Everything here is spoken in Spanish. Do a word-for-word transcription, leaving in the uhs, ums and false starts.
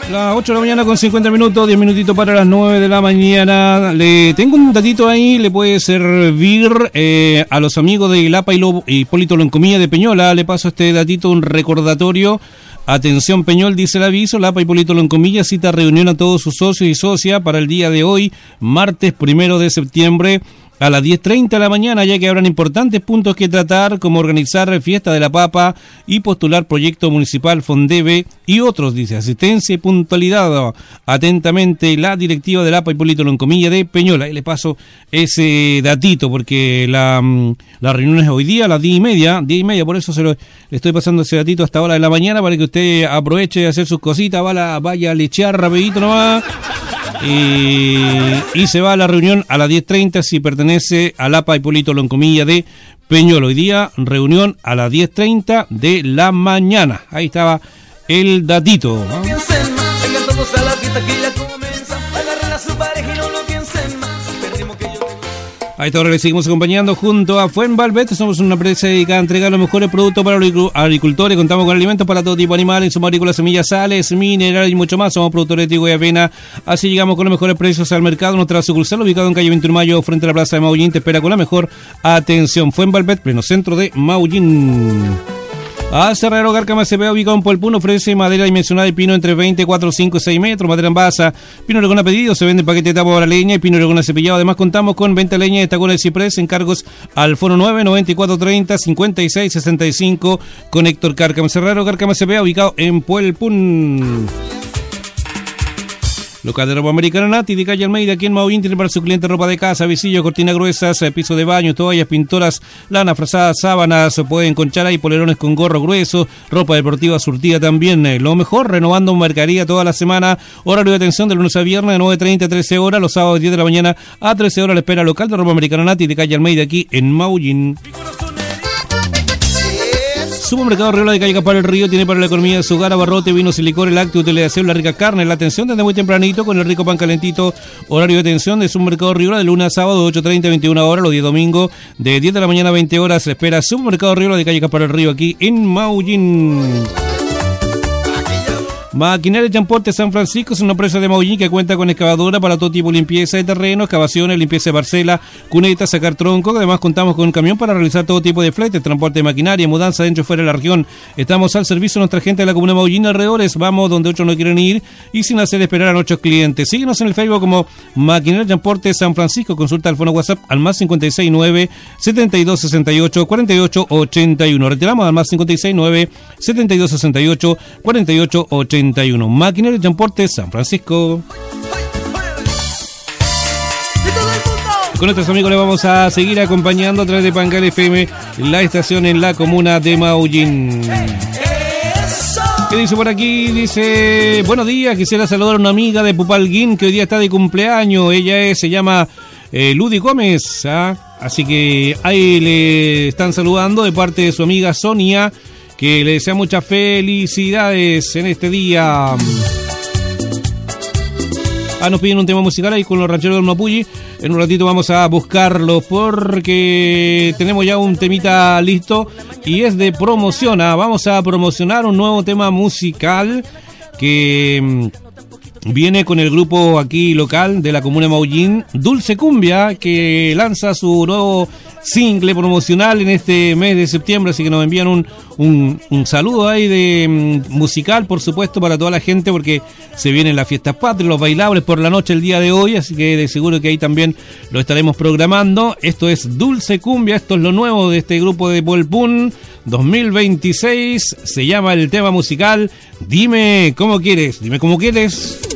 Las ocho de la mañana con cincuenta minutos, diez minutitos para las nueve de la mañana. Le tengo un datito ahí, le puede servir eh, a los amigos de Lapa y Lo, Hipólito Loncomilla de Peñola. Le paso este datito, un recordatorio. Atención Peñol, dice el aviso, Lapa Hipólito Loncomilla cita reunión a todos sus socios y socias para el día de hoy, martes primero de septiembre, a las diez treinta de la mañana, ya que habrán importantes puntos que tratar, como organizar fiesta de la papa y postular proyecto municipal Fondeve y otros, dice, asistencia y puntualidad. Atentamente, la directiva de Lapa Hipólito Loncomilla de Peñola. Ahí le paso ese datito, porque la, la reunión es hoy día a las diez y media, diez y media, por eso se lo, le estoy pasando ese datito hasta ahora de la mañana, para que usted aproveche de hacer sus cositas, vaya, vaya a lechear rapidito nomás. Y, y se va a la reunión a las diez treinta si pertenece a Lapa Hipólito Loncomilla de Peñola. Hoy día reunión a las diez treinta de la mañana. Ahí estaba el datito, ¿no? A esta hora le seguimos acompañando junto a Fuenvalvet. Somos una empresa dedicada a entregar los mejores productos para los agricultores. Contamos con alimentos para todo tipo de animales, insumos agrícolas, semillas, sales, minerales y mucho más. Somos productores de trigo y avena. Así llegamos con los mejores precios al mercado. Nuestra sucursal, ubicado en calle veintiuno de mayo, frente a la plaza de Maullín, te espera con la mejor atención. Fuenvalvet, pleno centro de Maullín. A Cerrero Cárcama C P, ubicado en Polpún, ofrece madera dimensionada de pino entre veinte, cuatro, cinco y seis metros, madera en basa, pino oregón a pedido, se vende paquete de tapa para leña y pino oregón cepillado. Además contamos con venta de leña de estacones de ciprés, encargos al fono nueve, noventa y cuatro, treinta, cincuenta y seis, sesenta y cinco con Héctor Cárcama. Cerrero Cárcama C P, ubicado en Polpún. Local de ropa americana Nati de calle Almeida, aquí en Maullín, tiene para su cliente ropa de casa, visillos, cortinas gruesas, piso de baño, toallas, pintoras, lana, frazadas, sábanas, pueden encontrar ahí polerones con gorro grueso, ropa deportiva surtida también. Lo mejor, renovando mercadería toda la semana. Horario de atención de lunes a viernes de nueve treinta a trece horas, los sábados diez de la mañana a trece horas. La espera local de ropa americana Nati de calle Almeida, aquí en Maullín. Supermercado Riola de calle Capar del Río tiene para la economía de su hogar abarrote, vinos y licores, lácteos, utilización, la rica carne, la atención desde muy tempranito con el rico pan calentito. Horario de atención de Supermercado Riola de lunes a sábado de ocho treinta a veintiuna horas, los días domingos de diez de la mañana a veinte horas. Se espera Supermercado Riola de calle Capar del Río, aquí en Maullín. Maquinaria Transporte San Francisco es una empresa de Maullín que cuenta con excavadora para todo tipo de limpieza de terreno, excavaciones, limpieza de parcela, cunetas, sacar tronco. Además contamos con un camión para realizar todo tipo de flete, transporte de maquinaria, mudanza dentro y fuera de la región. Estamos al servicio de nuestra gente de la comuna de Maullín y alrededores. Vamos donde otros no quieren ir y sin hacer esperar a nuestros clientes. Síguenos en el Facebook como Maquinaria Transporte San Francisco. Consulta el fono WhatsApp al más cincuenta y seis nueve, setenta y dos sesenta y ocho, cuarenta y ocho ochenta y uno. Retiramos al más cincuenta y seis nueve, setenta y dos sesenta y ocho, cuarenta y ocho ochenta y uno. Maquinaria de Transporte San Francisco. Con nuestros amigos les vamos a seguir acompañando a través de Pangal F M, la estación en la comuna de Maullín. ¿Qué dice por aquí? Dice, buenos días, quisiera saludar a una amiga de Pupalguín que hoy día está de cumpleaños. Ella es, se llama eh, Ludi Gómez, ¿ah? Así que ahí le están saludando de parte de su amiga Sonia, que le desea muchas felicidades en este día. Ah, nos piden un tema musical ahí con los rancheros del Mapulli. En un ratito vamos a buscarlo porque tenemos ya un temita listo y es de promoción. Ah, vamos a promocionar un nuevo tema musical que viene con el grupo aquí local de la comuna de Maullín, Dulce Cumbia, que lanza su nuevo single promocional en este mes de septiembre, así que nos envían un, un, un saludo ahí de um, musical, por supuesto, para toda la gente, porque se vienen las fiestas patrias, los bailables por la noche el día de hoy, así que de seguro que ahí también lo estaremos programando. Esto es Dulce Cumbia, esto es lo nuevo de este grupo de Polpún dos mil veintiséis, se llama el tema musical Dime Cómo Quieres, Dime Cómo Quieres.